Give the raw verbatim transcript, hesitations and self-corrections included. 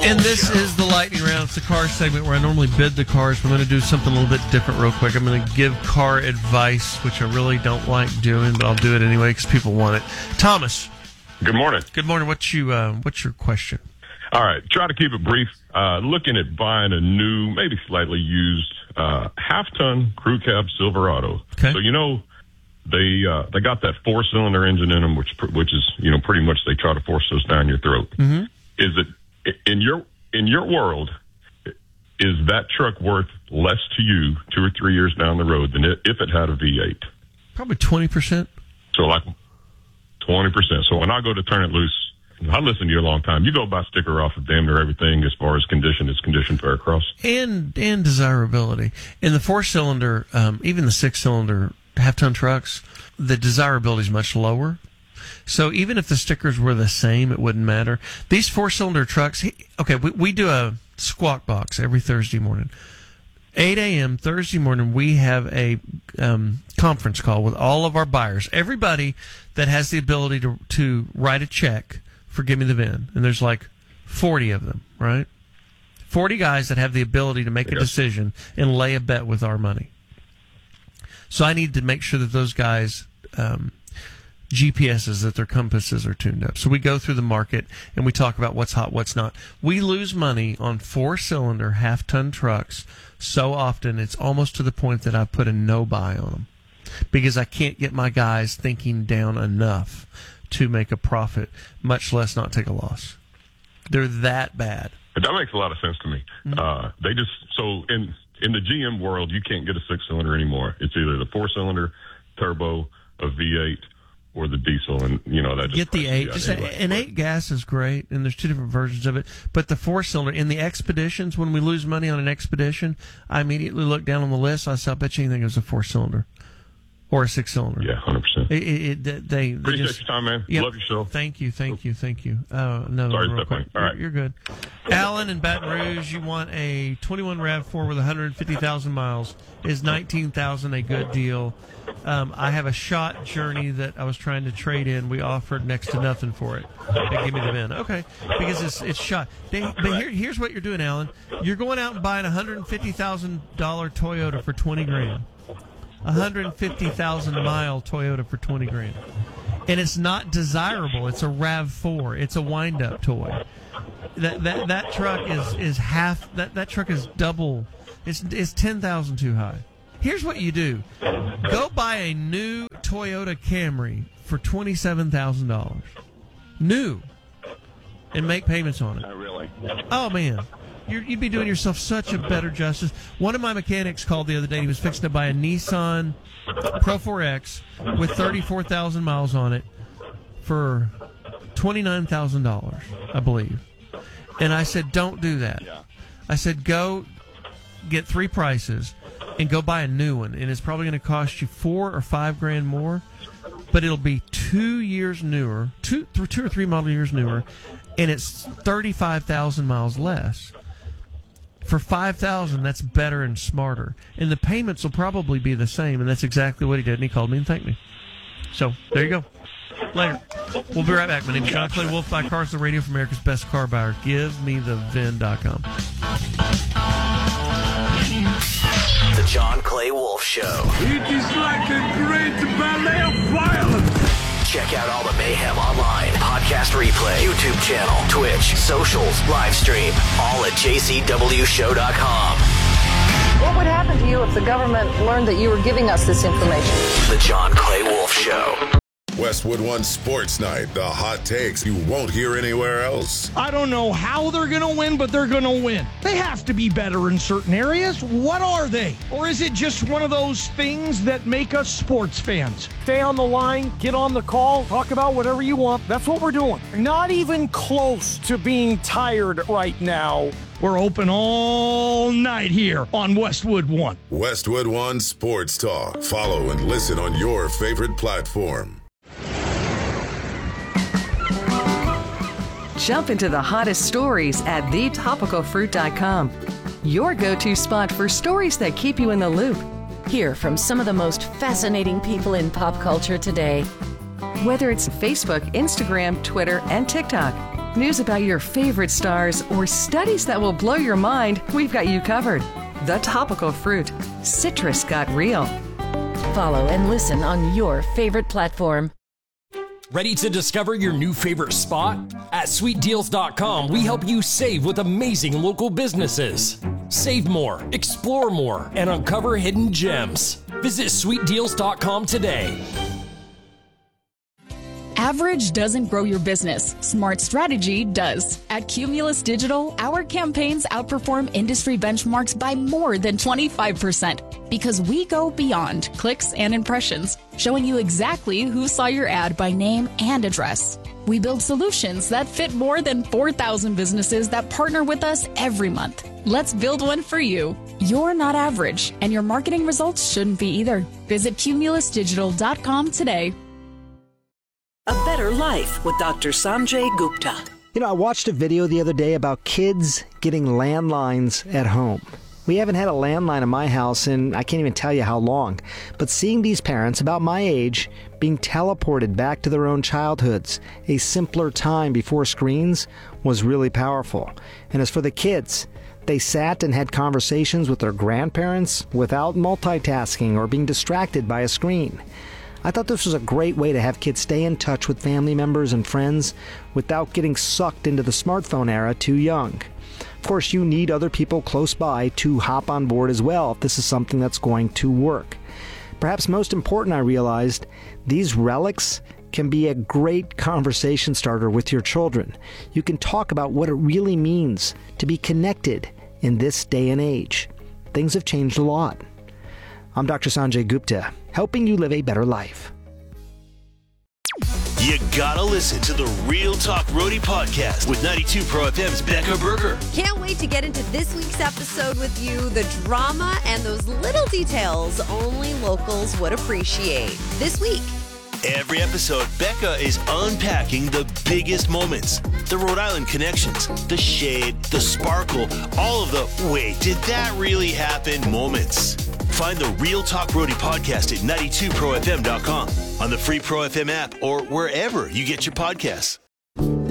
And this is the lightning round. It's the car segment where I normally bid the cars. We're going to do something a little bit different real quick. I'm going to give car advice, which I really don't like doing, but I'll do it anyway because people want it. Thomas. Good morning. Good morning. What's you? Uh, what's your question? All right. Try to keep it brief. Uh, looking at buying a new, maybe slightly used, uh, half-ton crew cab Silverado. Okay. So, you know, they uh, they got that four-cylinder engine in them, which which is, you know, pretty much they try to force those down your throat. Mm-hmm. Is it in your in your world? Is that truck worth less to you two or three years down the road than it, if it had a V eight? Probably twenty percent. So like twenty percent. So when I go to turn it loose, I listen to you a long time. You go buy sticker off of damn near everything as far as condition is condition fair across. And and desirability. In the four-cylinder, um, even the six-cylinder half-ton trucks, the desirability is much lower. So even if the stickers were the same, it wouldn't matter. These four-cylinder trucks, okay, we, we do a Squawk Box every Thursday morning. eight a.m. Thursday morning, we have a um, conference call with all of our buyers. Everybody that has the ability to, to write a check for Give Me the V I N. And there's like forty of them, right? forty guys that have the ability to make a decision and lay a bet with our money. So I need to make sure that those guys... Um, G P S's, that their compasses are tuned up. So we go through the market and we talk about what's hot, what's not. We lose money on four-cylinder, half-ton trucks so often it's almost to the point that I put a no-buy on them because I can't get my guys thinking down enough to make a profit, much less not take a loss. They're that bad. That makes a lot of sense to me. Mm-hmm. Uh, they just so in in the G M world, you can't get a six-cylinder anymore. It's either the four-cylinder turbo, a V eight, or the diesel, and you know that just get the eight. Just anyway. An eight gas is great, and there's two different versions of it. But the four cylinder in the expeditions, when we lose money on an expedition, I immediately look down on the list. I say, I bet you anything it was a four cylinder or a six cylinder. Yeah, hundred percent. It, it, it, they, they appreciate just, your time, man. Yep. Love your show. Thank you, thank you, thank you. Uh, no, Sorry, real quick. All right, you're, you're good. Alan in Baton Rouge, you want a twenty-one RAV four with one hundred fifty thousand miles? Is nineteen thousand a good deal? Um, I have a shot Journey that I was trying to trade in. We offered next to nothing for it. They give me the V I N. Okay, because it's it's shot. They, but here, here's what you're doing, Alan. You're going out and buying a one hundred fifty thousand dollars Toyota for twenty grand. one hundred fifty thousand mile Toyota for twenty grand. And it's not desirable. It's a RAV four. It's a wind-up toy. That that that truck is, is half. That, that truck is double. It's it's ten thousand too high. Here's what you do: go buy a new Toyota Camry for twenty-seven thousand dollars, new, and make payments on it. Not really. Oh man, You're, you'd be doing yourself such a better justice. One of my mechanics called the other day. He was fixing to buy a Nissan Pro four X with thirty-four thousand miles on it for twenty-nine thousand dollars, I believe. And I said, don't do that. I said, go get three prices and go buy a new one. And it's probably going to cost you four or five grand more, but it'll be two years newer, two, th- two or three model years newer, and it's thirty-five thousand miles less. For five thousand dollars, that's better and smarter. And the payments will probably be the same, and that's exactly what he did, and he called me and thanked me. So, there you go. Later. We'll be right back. My name is John Clay Wolf. Buy cars on the radio for America's best car buyer. Give me the V I N dot com. The John Clay Wolf Show. It is like a great ballet of violence. Check out all the mayhem online. Podcast replay, YouTube channel, Twitch, socials, live stream, all at j c w show dot com. What would happen to you if the government learned that you were giving us this information? The John Clay Wolf Show. Westwood One Sports Night, the hot takes you won't hear anywhere else. I don't know how they're going to win, but they're going to win. They have to be better in certain areas. What are they? Or is it just one of those things that make us sports fans? Stay on the line, get on the call, talk about whatever you want. That's what we're doing. Not even close to being tired right now. We're open all night here on Westwood One. Westwood One Sports Talk. Follow and listen on your favorite platform. Jump into the hottest stories at the topical fruit dot com. Your go-to spot for stories that keep you in the loop. Hear from some of the most fascinating people in pop culture today. Whether it's Facebook, Instagram, Twitter, and TikTok, news about your favorite stars, or studies that will blow your mind, we've got you covered. The Topical Fruit. Citrus got real. Follow and listen on your favorite platform. Ready to discover your new favorite spot? At sweet deals dot com, we help you save with amazing local businesses. Save more, explore more, and uncover hidden gems. Visit sweet deals dot com today. Average doesn't grow your business. Smart strategy does. At Cumulus Digital, our campaigns outperform industry benchmarks by more than twenty-five percent because we go beyond clicks and impressions, showing you exactly who saw your ad by name and address. We build solutions that fit more than four thousand businesses that partner with us every month. Let's build one for you. You're not average, and your marketing results shouldn't be either. Visit cumulus digital dot com today. A Better Life with Doctor Sanjay Gupta. You know, I watched a video the other day about kids getting landlines at home. We haven't had a landline in my house in I can't even tell you how long. But seeing these parents about my age being teleported back to their own childhoods, a simpler time before screens, was really powerful. And as for the kids, they sat and had conversations with their grandparents without multitasking or being distracted by a screen. I thought this was a great way to have kids stay in touch with family members and friends without getting sucked into the smartphone era too young. Of course, you need other people close by to hop on board as well if this is something that's going to work. Perhaps most important, I realized, these relics can be a great conversation starter with your children. You can talk about what it really means to be connected in this day and age. Things have changed a lot. I'm Doctor Sanjay Gupta, helping you live a better life. You gotta listen to the Real Talk Roadie podcast with ninety-two Pro F M's Becca Berger. Can't wait to get into this week's episode with you. The drama and those little details only locals would appreciate. This week. Every episode, Becca is unpacking the biggest moments, the Rhode Island connections, the shade, the sparkle, all of the wait, did that really happen moments. Find the Real Talk Roadie podcast at ninety-two pro f m dot com, on the free Pro F M app, or wherever you get your podcasts.